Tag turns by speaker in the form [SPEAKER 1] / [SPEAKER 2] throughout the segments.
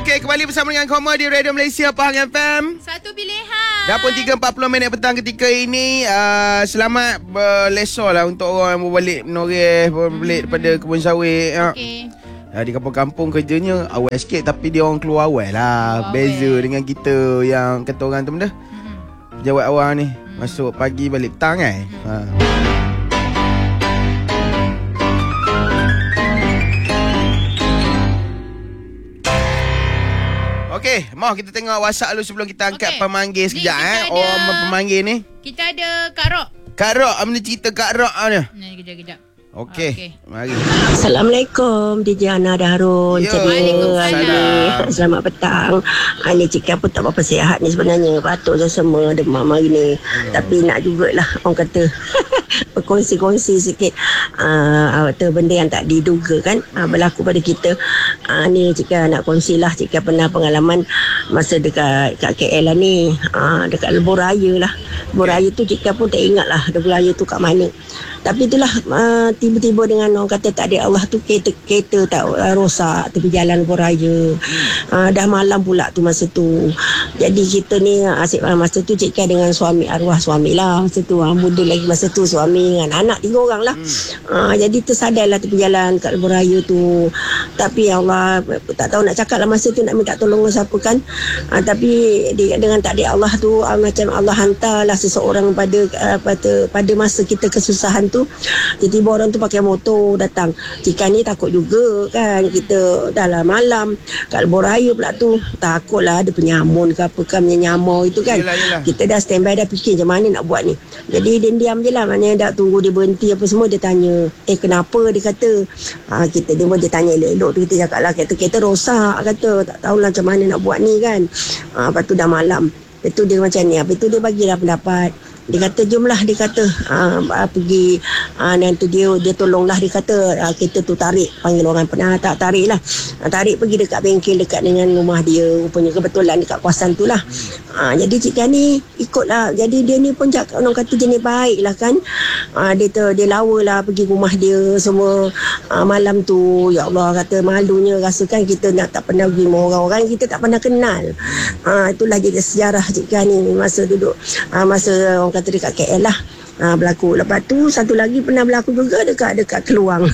[SPEAKER 1] Okey, kembali bersama dengan Koma di Radio Malaysia Pahang FM.
[SPEAKER 2] Satu pilihan.
[SPEAKER 1] Dah pun 3.40 minit petang ketika ini. Selamat berlesor lah untuk orang yang berbalik menoreh, berbalik daripada kebun sawit.
[SPEAKER 2] Okey.
[SPEAKER 1] Di kampung-kampung kerjanya awal sikit, tapi dia orang keluar awal lah. Beza dengan kita yang kata orang tu benda. Pejabat awal ni masuk pagi balik petang kan. Okey, mau kita tengok WhatsApp dulu sebelum kita angkat pemanggil sekejap orang pemanggil ni.
[SPEAKER 2] Kita ada Kak Rok.
[SPEAKER 1] Kak Rok, mana cerita Kak Rok ni?
[SPEAKER 2] Kejap.
[SPEAKER 1] Okey, mari.
[SPEAKER 3] Assalamualaikum DJ Ana dan Harun.
[SPEAKER 2] Waalaikumsalam.
[SPEAKER 3] Selamat petang. Ni cakap pun tak apa sihat ni sebenarnya. Batuk je semua demam hari ni. Tapi nak jugalah orang kata berkongsi-kongsi sikit benda yang tak diduga kan berlaku pada kita. Ni cakap nak kongsilah, cakap pernah pengalaman masa dekat KL lah ni. Dekat Lebuh Raya lah. Lebuh Raya tu cakap pun tak ingat lah Lebuh Raya tu kat mana. Tapi itulah tiba-tiba dengan orang kata tak ada Allah tu kereta tak rosak tepi jalan Lebuh Raya. Dah malam pula tu masa tu. Jadi kita ni asyik masa tu cakap dengan suami, arwah suami lah masa tu. Muda lagi masa tu suami dengan anak 3 orang lah. Jadi tersadarlah tepi jalan kat Lebuh Raya tu. Tapi ya Allah, tak tahu nak cakap lah masa tu nak minta tolong siapa kan. Tapi dengan tak ada Allah tu, macam Allah hantarlah seseorang pada masa kita kesusahan tu. Tiba-tiba orang tu pakai motor datang. Jika ni takut juga kan, kita dah lah malam kat Lebuh Raya pula tu, takutlah ada penyamun ke apa kan, nyamau itu kan. Yelah. Kita dah standby, dah fikir macam mana nak buat ni. Jadi diam je lah, maknanya dah tunggu dia berhenti apa semua. Dia tanya kenapa, dia kata dia tanya elok-elok tu, kita cakap lah kereta rosak, kata tak tahulah macam mana nak buat ni kan. Lepas tu dah malam. Lepas tu dia macam ni, lepas tu dia bagilah pendapat. Dia kata jomlah, dia kata pergi nanti dia tolonglah, dia kata kereta tu tarik, panggil orang pernah tak tarik lah, tarik pergi dekat bengkel dekat dengan rumah dia, rupanya kebetulan dekat kawasan tu lah. Jadi Cik Kani ikutlah. Jadi dia ni pun cakap, orang kata jenis baik lah kan. Dia lawa lah pergi rumah dia semua. Malam tu ya Allah, kata malunya rasakan kita nak tak pernah pergi dengan orang-orang kita tak pernah kenal. Itulah jadi sejarah Cik Kani masa duduk masa orang kata dekat KL lah. Berlaku. Lepas tu satu lagi pernah berlaku juga dekat Keluang.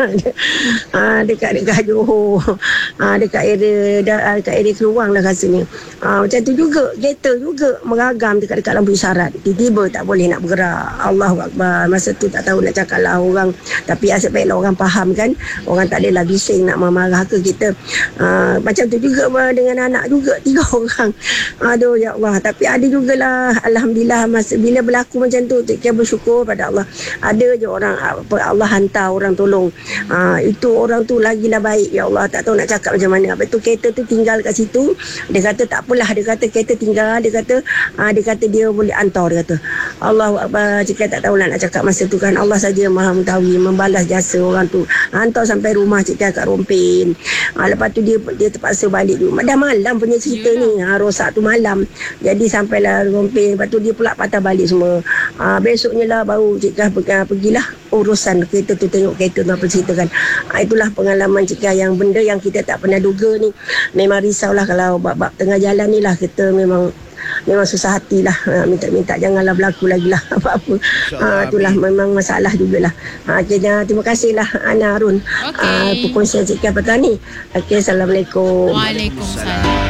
[SPEAKER 3] dekat Johor. Dekat area Keluang lah rasanya. Macam tu juga, kereta juga meragam dekat lampu isyarat. Tiba-tiba tak boleh nak bergerak. Allahu Akbar. Masa tu tak tahu nak cakap lah orang. Tapi asyik baiklah orang faham kan. Orang tak adalah bising nak marah ke kita. Macam tu juga dengan anak juga 3 orang. Aduh ya Allah. Tapi ada jugalah, alhamdulillah, masa bila berlaku macam tu, kita bersyukur pada Allah. Ada je orang Allah hantar orang tolong. Itu orang tu lagilah baik ya Allah, tak tahu nak cakap macam mana. Lepas tu kereta tu tinggal kat situ. Dia kata tak apalah, dia kata kereta tinggal, dia kata dia boleh hantar, dia kata. Allahu Akbar. Cik tak tahulah nak cakap masa tu kan. Allah saja Maha mengetahui, membalas jasa orang tu. Hantar sampai rumah Cik kat Rompin. Lepas tu dia terpaksa balik dulu. Dah malam punya cerita ni. Rosak tu malam. Jadi sampailah Rompin. Lepas tu dia pula patah balik semua. Besoknya lah baru Cik Kah pergilah urusan kereta tu, tengok kereta tu apa cerita kan. Itulah pengalaman Cik Kah, yang benda yang kita tak pernah duga ni. Memang risaulah kalau bab-bab tengah jalan ni lah, kita memang susah hati lah. Minta janganlah berlaku lagi lah apa-apa. Itulah memang masalah jugalah. Akhirnya terima kasih lah Ana Harun. Perkongsian Cik Kah petang ni. Assalamualaikum.
[SPEAKER 2] Waalaikumsalam.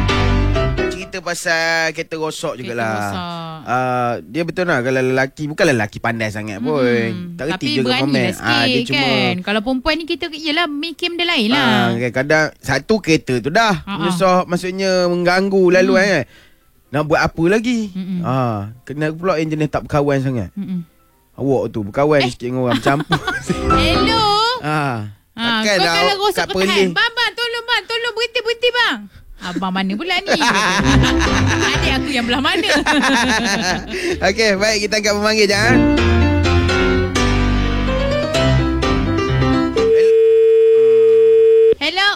[SPEAKER 1] Pasal kereta rosak jugalah. Dia betul lah, kalau lelaki, bukanlah lelaki pandai sangat pun. Tak reti juga komen. Dia cuma
[SPEAKER 2] kan. Kalau perempuan ni kita yelah mikir benda lain lah.
[SPEAKER 1] Kadang satu kereta tu dah menyusah, maksudnya mengganggu lalu kan. Nak buat apa lagi? Kena pula yang jenis tak berkawan sangat. Awak tu berkawan sikit dengan orang bercampur.
[SPEAKER 2] Hello.
[SPEAKER 1] Takkan
[SPEAKER 2] kau kalau rosak kau tahan. Bang, tolong berhenti bang. Abang mana pula ni? Adik aku yang belah mana?
[SPEAKER 1] Okey, baik, kita angkat pemanggil je.
[SPEAKER 2] Hello.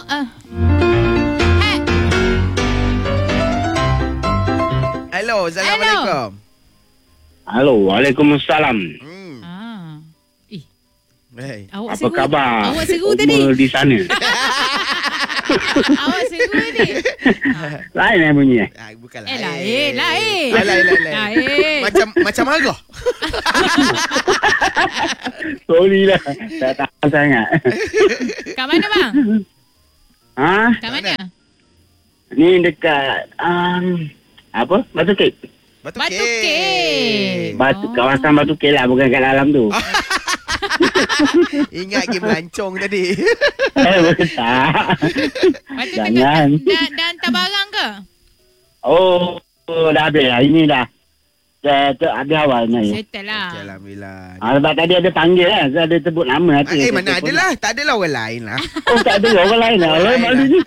[SPEAKER 1] Hello, Assalamualaikum.
[SPEAKER 4] Halo, Waalaikumsalam.
[SPEAKER 1] Hey.
[SPEAKER 4] Apa khabar?
[SPEAKER 2] Awak seru tadi
[SPEAKER 4] di sana.
[SPEAKER 2] Awak seru ni.
[SPEAKER 4] Lain yang bunyi.
[SPEAKER 1] Bukan
[SPEAKER 2] Lain.
[SPEAKER 1] Lain. Macam marah.
[SPEAKER 4] Sorry lah. Tak tahan sangat.
[SPEAKER 2] Kat mana bang?
[SPEAKER 4] Ha?
[SPEAKER 2] Kat mana?
[SPEAKER 4] Ni dekat apa? Batu Kek.
[SPEAKER 1] Batu
[SPEAKER 2] Kek.
[SPEAKER 4] Kawasan Batu Kek lah, bukan kat dalam tu.
[SPEAKER 1] Ingat game lancong tadi.
[SPEAKER 4] Tak.
[SPEAKER 2] Lepas tu
[SPEAKER 4] Jangan.
[SPEAKER 2] dah hantar barang ke?
[SPEAKER 4] Oh, dah habis lah. Ini dah habis awal ni.
[SPEAKER 2] Settle lah.
[SPEAKER 1] Okay, Alhamdulillah.
[SPEAKER 4] Sebab tadi ada panggil lah. Ada sebut nama.
[SPEAKER 1] Mana ada lah. Tak adalah orang lain lah.
[SPEAKER 4] Oh, tak ada orang lain lah. Orang malu ni.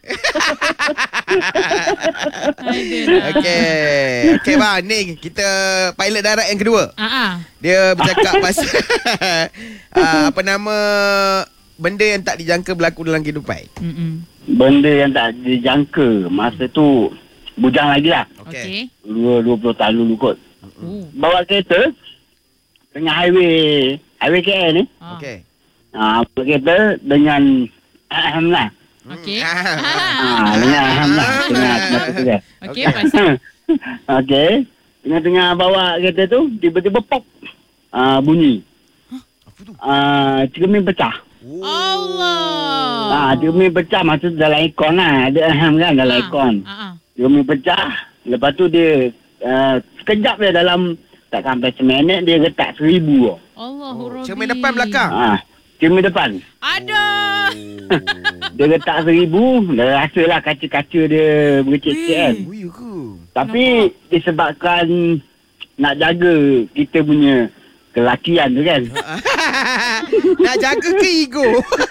[SPEAKER 1] Okay bang, ni kita pilot darat yang kedua. Dia bercakap pasal apa nama benda yang tak dijangka berlaku dalam kehidupan.
[SPEAKER 4] Benda yang tak dijangka. Masa tu bujang lagi lah.
[SPEAKER 1] Okay.
[SPEAKER 4] 20 tahun dulu kot. Bawa kereta tengah highway KL ni.
[SPEAKER 1] Okay.
[SPEAKER 4] Bawa kereta dengan lah.
[SPEAKER 2] Okey.
[SPEAKER 4] Dengan lah. Tengah tu kan.
[SPEAKER 2] Okey, pasal.
[SPEAKER 4] Okey. Tengah bawa kereta tu, tiba-tiba pop. Bunyi.
[SPEAKER 1] Apa tu?
[SPEAKER 4] Cermin pecah.
[SPEAKER 2] Allah.
[SPEAKER 4] Cermin pecah masa tu dalam aircon lah. Ada kan dalam aircon. Cermin pecah. Lepas tu dia sekejap dia dalam tak sampai seminit dia retak 1,000.
[SPEAKER 2] Allahurrahim.
[SPEAKER 1] Cermin depan belakang.
[SPEAKER 4] Cermin depan.
[SPEAKER 2] Ada.
[SPEAKER 4] Dia retak 1,000. Dah rasalah kaca-kaca dia berkecil sikit kan.
[SPEAKER 1] Ya ke?
[SPEAKER 4] Tapi disebabkan nak jaga kita punya kelakian tu kan.
[SPEAKER 1] Nak jaga ke ego?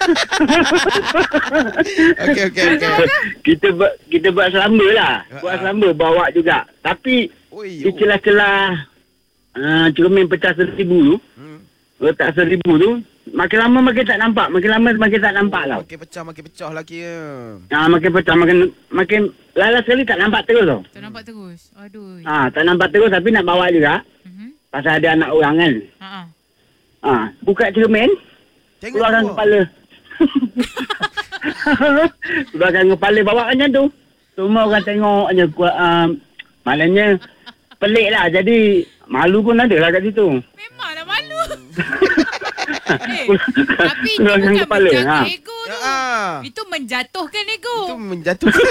[SPEAKER 1] Okay.
[SPEAKER 4] Kita buat selamba lah. Buat selamba bawa juga. Tapi di celah-celah cermin pecah 1,000 tu, letak 1,000 tu, makin lama makin tak nampak. Makin lama makin tak nampak tau.
[SPEAKER 1] Makin pecah lagi ya.
[SPEAKER 4] Makin pecah, makin lala sekali tak nampak terus tau.
[SPEAKER 2] Tak nampak terus. Aduh.
[SPEAKER 4] Tak nampak terus tapi nak bawa juga. Pasal ada anak orang kan. Buka cermin, keluarkan kepala. Keluarkan kepala, bawa macam tu. Semua orang tengok je. Maknanya pelik lah. Jadi malu pun ada lah kat situ.
[SPEAKER 2] Memanglah malu. Tapi itu
[SPEAKER 4] Keluarkan
[SPEAKER 2] bukan
[SPEAKER 4] kepala.
[SPEAKER 2] menjaga ego tu. Itu menjatuhkan ego.
[SPEAKER 1] Itu menjatuhkan.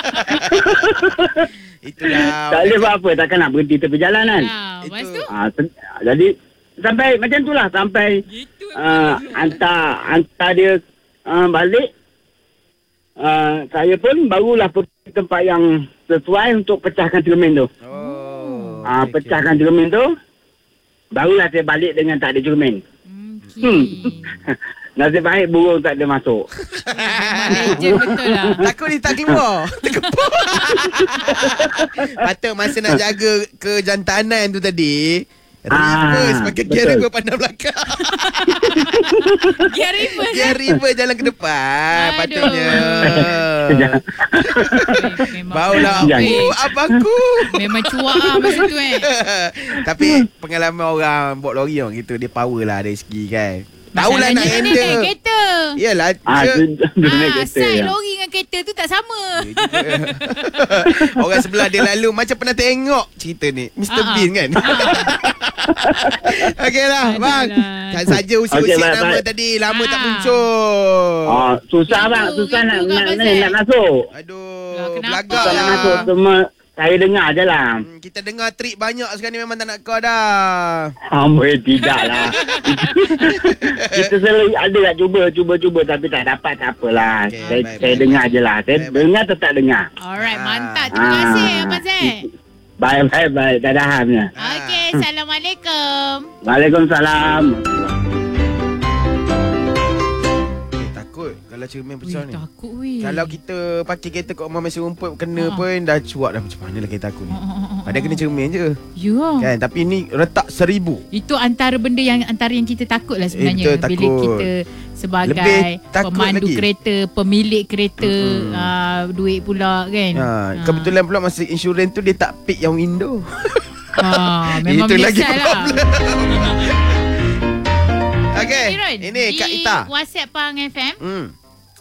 [SPEAKER 1] Itulah.
[SPEAKER 4] Tak boleh buat apa. Takkan nak berhenti tepi jalan kan.
[SPEAKER 2] Lepas tu?
[SPEAKER 4] Jadi sampai macam tu lah. Sampai hantar dia balik. Saya pun barulah pergi ke tempat yang sesuai untuk pecahkan cermin tu. Pecahkan cermin tu. Barulah saya balik dengan tak ada cermin. Nasib baik burung tak ada masuk.
[SPEAKER 2] Legend betul lah.
[SPEAKER 1] Takut dia tak keluar. Terkepuk. Patut masa nak jaga kejantanan tu tadi, reverse pakai gear reverse pandang belakang. Gear reverse jalan ke depan. Patutnya. Baulah abangku.
[SPEAKER 2] Memang cuak lah masa tu
[SPEAKER 1] Tapi pengalaman orang bawa lori orang gitu, dia power lah dari segi kan. Tahulah nak handle.
[SPEAKER 2] Naik kereta.
[SPEAKER 1] Yalah.
[SPEAKER 2] Side lori dengan kereta tu tak sama.
[SPEAKER 1] Orang sebelah dia lalu macam pernah tengok cerita ni Mr. Bean kan. Okey lah bang. Kan saja usik-usik nama tadi. Lama tak muncul.
[SPEAKER 4] Susah bang. Susah nak masuk.
[SPEAKER 1] Aduh,
[SPEAKER 2] Kenapa?
[SPEAKER 1] belagak
[SPEAKER 4] Susah nak
[SPEAKER 1] lah.
[SPEAKER 4] masuk. Semua saya dengar je lah.
[SPEAKER 1] Kita dengar trik banyak sekarang ni, memang tak nak kau dah.
[SPEAKER 4] Tidak lah. Kita selalu ada nak cuba tapi tak dapat, tak apalah.
[SPEAKER 1] Okay,
[SPEAKER 4] Saya dengar je lah. Saya dengar tetap dengar.
[SPEAKER 2] Alright, mantap. Terima kasih Abang Zaid.
[SPEAKER 4] Baik. Dadah hamnya.
[SPEAKER 2] Okey, Assalamualaikum.
[SPEAKER 4] Waalaikumsalam.
[SPEAKER 1] Takut kalau cermin pecah ni.
[SPEAKER 2] Takut weh.
[SPEAKER 1] Kalau kita pakai kereta kat rumah mesin rumput kena pun dah cuak dah, macam mana lah kereta aku ni. Padahal kena cermin je.
[SPEAKER 2] Ya.
[SPEAKER 1] Kan, tapi ni retak 1,000.
[SPEAKER 2] Itu antara benda yang kita takut lah sebenarnya.
[SPEAKER 1] Itu takut.
[SPEAKER 2] Bila kita sebagai
[SPEAKER 1] Lebih takut
[SPEAKER 2] pemandu
[SPEAKER 1] lagi.
[SPEAKER 2] kereta, pemilik kereta, duit pula kan.
[SPEAKER 1] Kebetulan pula masa insurans tu dia tak pick yang window.
[SPEAKER 2] Memang
[SPEAKER 1] itu lagi
[SPEAKER 2] biasa lah.
[SPEAKER 1] problem. Okey,
[SPEAKER 2] Ron,
[SPEAKER 1] ini Kak
[SPEAKER 2] di
[SPEAKER 1] Ita.
[SPEAKER 2] WhatsApp Pang FM.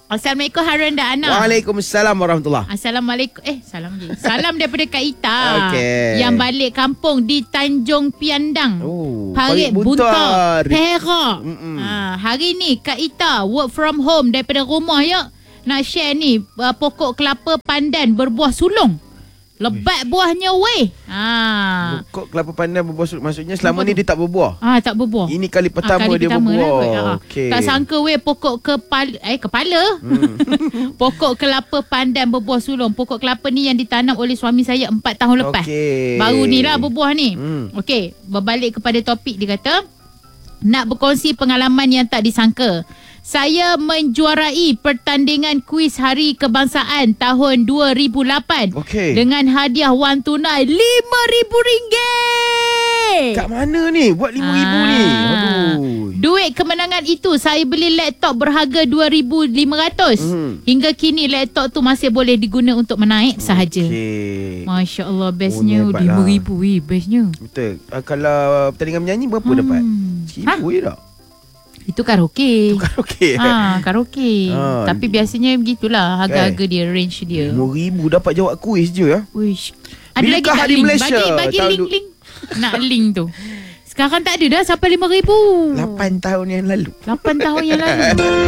[SPEAKER 2] Assalamualaikum Harun dan Ana.
[SPEAKER 1] Waalaikumsalam warahmatullahi.
[SPEAKER 2] Assalamualaikum. Salam je. Salam daripada Kak Ita.
[SPEAKER 1] Okey.
[SPEAKER 2] Yang balik kampung di Tanjung Piandang. Parit Buntar. Perak. Hari ni Kak Ita work from home daripada rumah ya. Nak share ni pokok kelapa pandan berbuah sulung. Lebat buahnya weh.
[SPEAKER 1] Pokok kelapa pandan berbuah sulung. Maksudnya selama ni dia tak berbuah.
[SPEAKER 2] Tak berbuah.
[SPEAKER 1] Ini kali pertama dia berbuah.
[SPEAKER 2] Okay. Tak sangka weh pokok kepala. Pokok kelapa pandan berbuah sulung. Pokok kelapa ni yang ditanam oleh suami saya 4 tahun lepas. Baru ni lah berbuah ni. Okey, berbalik kepada topik, dia kata nak berkongsi pengalaman yang tak disangka. Saya menjuarai pertandingan kuis Hari Kebangsaan tahun 2008 dengan hadiah wang tunai RM5,000.
[SPEAKER 1] Kat mana ni buat RM5,000 ni? Aduh.
[SPEAKER 2] Duit kemenangan itu saya beli laptop berharga RM2,500. Hingga kini laptop tu masih boleh diguna untuk menaip sahaja. Masya Allah, bestnya RM5,000. Bestnya.
[SPEAKER 1] Betul. Kalau pertandingan menyanyi berapa dapat? RM1,000 je tak?
[SPEAKER 2] Itu karaoke.
[SPEAKER 1] Karaoke.
[SPEAKER 2] Tapi biasanya begitulah harga-harga dia, range dia.
[SPEAKER 1] RM5,000 dapat jawab kuis je ya.
[SPEAKER 2] Wish. Ada lagi tak link? Bagi link. Nak link tu. Sekarang tak ada dah sampai RM5,000.
[SPEAKER 1] 8 tahun yang lalu.
[SPEAKER 2] 8 tahun yang lalu.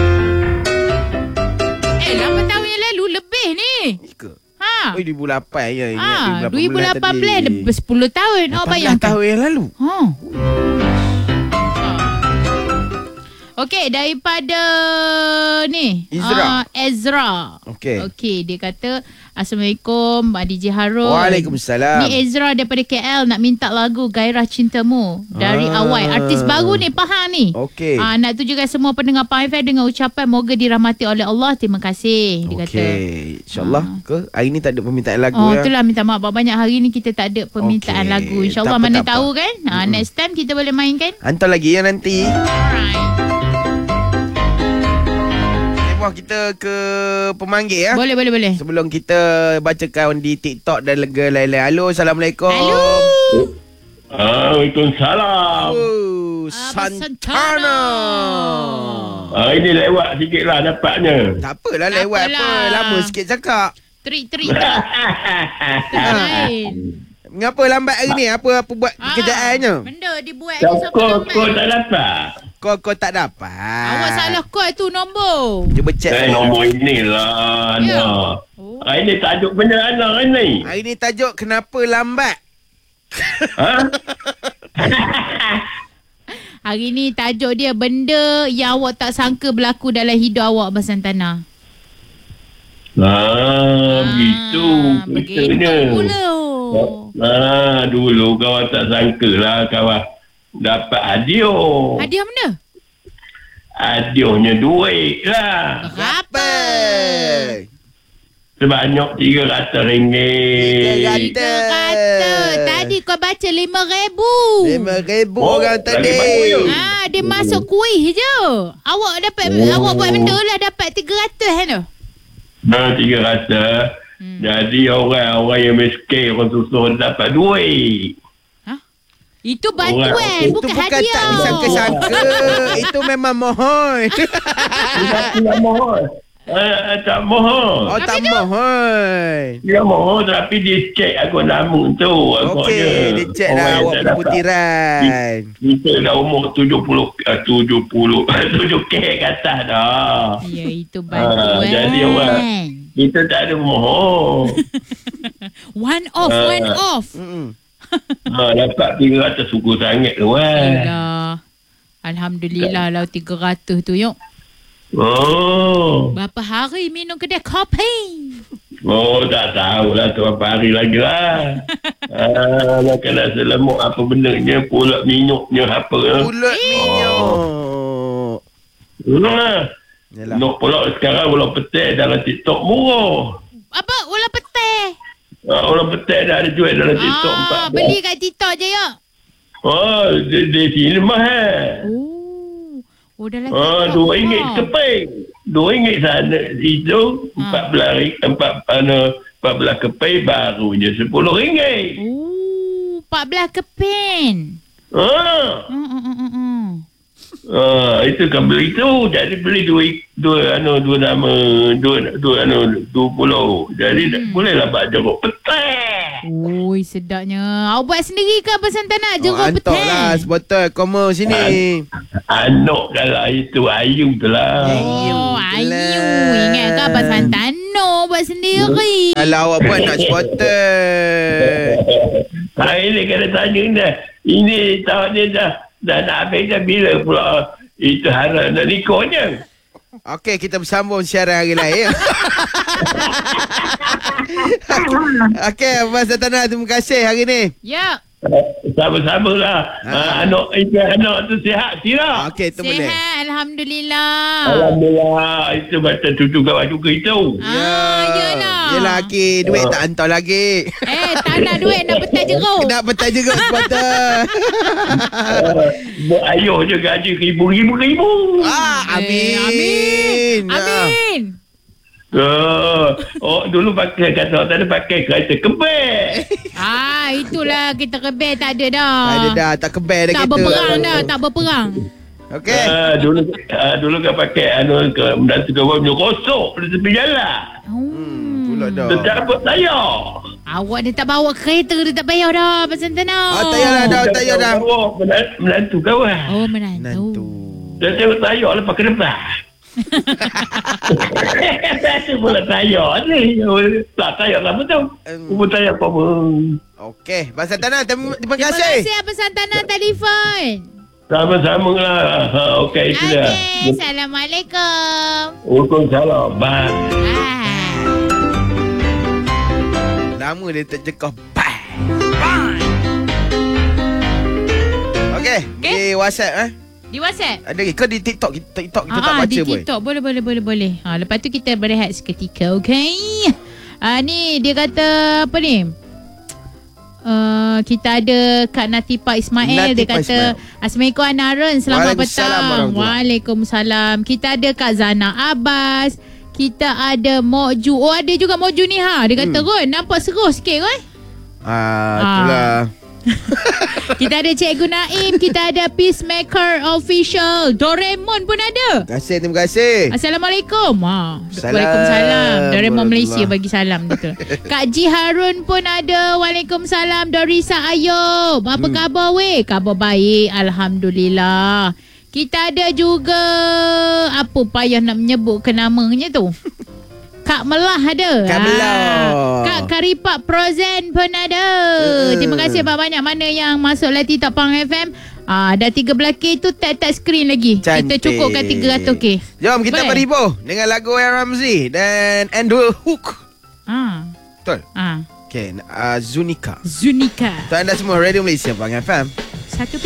[SPEAKER 2] 8 tahun yang lalu lebih ni.
[SPEAKER 1] Ke? 2008 ya.
[SPEAKER 2] 2018 10 tahun. Awak bayangkan.
[SPEAKER 1] 8 tahun yang lalu.
[SPEAKER 2] Okey, daripada ni Ezra. Okey, dia kata Assalamualaikum DJ Harun.
[SPEAKER 1] Waalaikumsalam.
[SPEAKER 2] Ni Ezra daripada KL nak minta lagu Gairah Cintamu dari Awai. Artis baru ni, Pahang ni. Nak tujukan semua pendengar Pahang FM dengan ucapan moga dirahmati oleh Allah. Terima kasih, dia kata. InsyaAllah
[SPEAKER 1] hari ni tak ada permintaan lagu ya.
[SPEAKER 2] Itulah, minta maaf banyak hari ni kita tak ada permintaan lagu. InsyaAllah mana tahu kan. Next time kita boleh mainkan.
[SPEAKER 1] Hantar lagi ya nanti.
[SPEAKER 2] Alright.
[SPEAKER 1] Kita ke pemanggil ya.
[SPEAKER 2] Boleh.
[SPEAKER 1] Sebelum kita bacakan di TikTok dan lega lain-lain. Halo, Assalamualaikum.
[SPEAKER 4] Waalaikumsalam.
[SPEAKER 2] Santana.
[SPEAKER 4] Ini lewat sikit lah dapatnya.
[SPEAKER 1] Tak apalah lewat apa. Lama sikit cakap.
[SPEAKER 2] Trik. Lain.
[SPEAKER 1] Mengapa lambat hari ni? Apa buat kerjaannya?
[SPEAKER 2] Benda dibuat je sampai lambat.
[SPEAKER 4] Kau tak dapat.
[SPEAKER 1] Kau tak dapat.
[SPEAKER 2] Awak salah call tu nombor.
[SPEAKER 1] Cuba check.
[SPEAKER 4] Nombor inilah. Ini tajuk benda anak ni.
[SPEAKER 1] Hari ni tajuk kenapa lambat.
[SPEAKER 2] Hari ni tajuk dia benda yang awak tak sangka berlaku dalam hidup awak, Abang Santana.
[SPEAKER 4] Begitu
[SPEAKER 2] pula.
[SPEAKER 4] Dulu kawan tak sangka lah kawan dapat hadiah.
[SPEAKER 2] Hadiah mana?
[SPEAKER 4] Hadiahnya duit lah.
[SPEAKER 2] Berapa?
[SPEAKER 4] Sebanyak RM300.
[SPEAKER 2] Tadi kau baca RM5,000.
[SPEAKER 1] RM5,000 orang tadi.
[SPEAKER 2] Dia masuk kuih je. Awak dapat awak buat benda lah dapat RM300 kan tu?
[SPEAKER 4] RM300. Jadi orang yang miskin, orang susah dapat duit.
[SPEAKER 2] Itu bantuan, bukan hadiah.
[SPEAKER 1] Itu bukan tak disangka-sangka. Itu memang mohon.
[SPEAKER 4] Tak mohon. Tak mohon.
[SPEAKER 1] Tak mohon.
[SPEAKER 4] Dia mohon tapi dia cek aku nama tu.
[SPEAKER 1] Dia cek lah awak pembutiran.
[SPEAKER 4] Kita dah umur 7K kata dah.
[SPEAKER 2] Ya, itu bantuan.
[SPEAKER 4] Jadi orang kita tak ada mohon.
[SPEAKER 2] One off.
[SPEAKER 4] Dapat 300 syukur sangat tu
[SPEAKER 2] Alhamdulillah lah 300 tu yuk. Berapa hari minum kedai kopi?
[SPEAKER 4] Tak tahulah tu berapa hari lagi lah. Kena selemuk apa bendanya, pulut minyuknya apa.
[SPEAKER 1] Pulut minyuk.
[SPEAKER 4] Nak pulut sekarang ulang petai dalam TikTok murah.
[SPEAKER 2] Apa? Ulang petai?
[SPEAKER 4] Ulang petai dah ada jual dalam TikTok.
[SPEAKER 2] Beli kat TikTok je yuk.
[SPEAKER 4] Di sini mahal.
[SPEAKER 2] Dalam
[SPEAKER 4] RM2 keping. RM2 sana itu 14 keping barunya RM10.
[SPEAKER 2] 14 keping.
[SPEAKER 5] Itu kan beli tu. Jadi beli dua pulau. Jadi bolehlah buat jeruk petai.
[SPEAKER 2] Ui, sedapnya. Awak buat sendiri ke pasal tak nak jeruk petai?
[SPEAKER 1] Antok lah sebotol koma sini.
[SPEAKER 5] Anok kalau itu Ayu tu lah.
[SPEAKER 2] Ayu. Ingat ke pasal Tano buat sendiri.
[SPEAKER 1] Kalau awak buat nak sebotol.
[SPEAKER 5] Ini kena tanya dah. Ini tahun ni dah nak habis dah. Bila pula itu harap nak nikahnya?
[SPEAKER 1] Okey, kita bersambung siaran hari lain. Okey, Abang Sultana, terima kasih hari ni.
[SPEAKER 2] Ya.
[SPEAKER 5] Sama-sama lah. Anak tu sihat tidak?
[SPEAKER 1] Okey, tu boleh.
[SPEAKER 2] Sihat, Alhamdulillah.
[SPEAKER 5] Alhamdulillah. Itu macam cucu kawan juga itu.
[SPEAKER 2] Yelah.
[SPEAKER 1] Yelah, Aki. Duit tak hantar lagi.
[SPEAKER 2] Tak nak duit, nak petai jeruk.
[SPEAKER 1] Nak petai jeruk sebotol.
[SPEAKER 5] Buat ayuh je gaji ribu.
[SPEAKER 1] Amin.
[SPEAKER 2] Amin.
[SPEAKER 5] Dulu pakai kata tadi pakai kereta kebel.
[SPEAKER 2] Itulah kita kebel tak ada dah.
[SPEAKER 1] Tak ada dah, tak kebel dah
[SPEAKER 2] tak
[SPEAKER 1] kita.
[SPEAKER 2] Berperang dah, tak berperang.
[SPEAKER 1] Okey.
[SPEAKER 5] Dulu kan pakai menantu kawan rosok di tepi jalan.
[SPEAKER 1] Pula dah.
[SPEAKER 5] Tercabut tayar.
[SPEAKER 2] Awak dia tak bawa kereta, dia tak payah dah pasal Tana.
[SPEAKER 1] Tak payah dah.
[SPEAKER 5] Menantu kawan.
[SPEAKER 2] Menantu.
[SPEAKER 5] Dia tengok tayar lepas ke depan. Itu pula tayar ni. Tak tayar apa tu? Umur tayar apa pun.
[SPEAKER 1] Okey, Abang Sultana, terima kasih.
[SPEAKER 2] Terima kasih Abang Sultana telefon.
[SPEAKER 5] Sama-sama lah. Okey, itu dah.
[SPEAKER 2] Assalamualaikum.
[SPEAKER 5] Waalaikumsalam. Bye.
[SPEAKER 1] Lama dia terjekah. Okey, di WhatsApp
[SPEAKER 2] Di WhatsApp?
[SPEAKER 1] ada ke di TikTok? TikTok kita tak baca
[SPEAKER 2] di
[SPEAKER 1] boy.
[SPEAKER 2] TikTok boleh. Lepas tu kita berehat seketika, okey? Ni dia kata apa ni? Kita ada Kak Natipa Ismail. Dia kata Assalamualaikum Anarun, selamat petang. Waalaikumsalam. Kita ada Kak Zana Abbas. Kita ada Mokju. Ada juga Mokju ni Dia kata Ron, nampak seru sikit Ron.
[SPEAKER 1] Itulah.
[SPEAKER 2] Kita ada Cikgu Naim. Kita ada Peacemaker Official. Doraemon pun ada.
[SPEAKER 1] Terima kasih.
[SPEAKER 2] Assalamualaikum. Waalaikumsalam. Doraemon Malaysia bagi salam betul. Kak Ji Harun pun ada. Waalaikumsalam. Dorisa Ayub. Apa khabar weh? Khabar baik, alhamdulillah. Kita ada juga apa payah nak menyebutkan namanya tu. Kak Melah ada.
[SPEAKER 1] Kak Melah.
[SPEAKER 2] Kak Karipak Prozen pun ada. Terima kasih banyak mana yang masuk Lati Top Pang FM. Dah 13K tu tag screen lagi.
[SPEAKER 1] Cantik.
[SPEAKER 2] Kita cukupkan 300K.
[SPEAKER 1] Jom kita berhibur dengan lagu Aaron Ramsey dan Andrew Hook. Betul? Okay, Zunika.
[SPEAKER 2] Zunika.
[SPEAKER 1] Untuk anda semua Radio Malaysia Pang FM.
[SPEAKER 2] 1